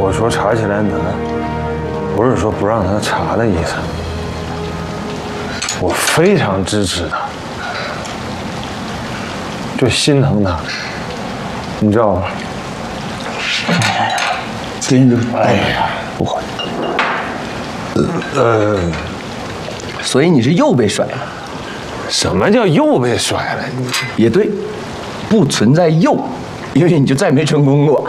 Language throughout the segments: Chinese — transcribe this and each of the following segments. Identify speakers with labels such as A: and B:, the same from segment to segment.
A: 我说查起来难，不是说不让他查的意思。我非常支持他，就心疼他，你知道吗？
B: 真的，哎呀，不会。所以你是又被甩了？
A: 什么叫又被甩了？
B: 也对，不存在又，因为你就再没成功过。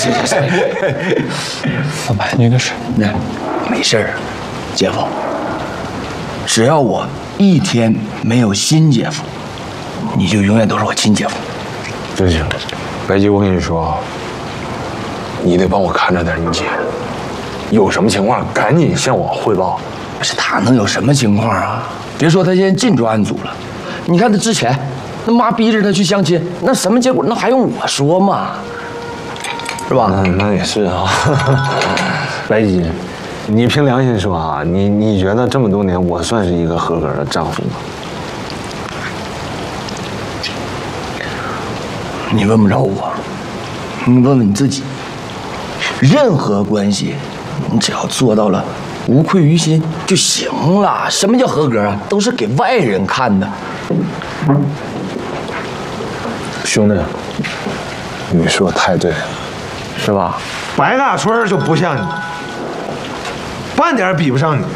C: 老板，您的事。
B: 那没事儿，姐夫。只要我一天没有新姐夫，你就永远都是我亲姐夫。
A: 真行，白姬，我跟你说啊，你得帮我看着点你姐，有什么情况赶紧向我汇报。
B: 不是他能有什么情况啊？别说他现在进专案组了，你看他之前，他妈逼着他去相亲，那什么结果？那还用我说吗？是吧？
A: 那也是啊。白姬，你凭良心说啊，你觉得这么多年我算是一个合格的丈夫吗？
B: 你问不着我，你问问你自己。任何关系，你只要做到了无愧于心就行了。什么叫合格啊？都是给外人看的。
A: 兄弟，你说太对了，
B: 是吧？
A: 白大春就不像你，半点比不上你。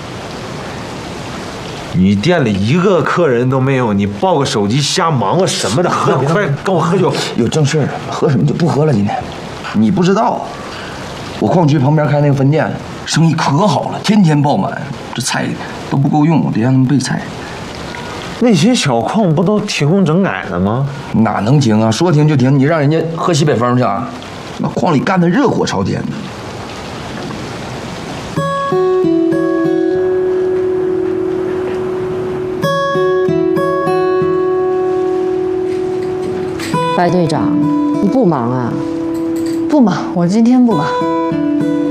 A: 你店里一个客人都没有，你抱个手机瞎忙活什么的，快跟我喝酒。
B: 有正事儿，喝什么酒？不喝了，今天。你不知道，我矿区旁边开那个分店，生意可好了，天天爆满，这菜都不够用，我得让他们备菜。
A: 那些小矿不都提供整改的吗？
B: 哪能停啊？说停就停，你让人家喝西北风去啊？那矿里干得热火朝天的。
D: 白队长，你不忙啊？
E: 不忙，我今天不忙。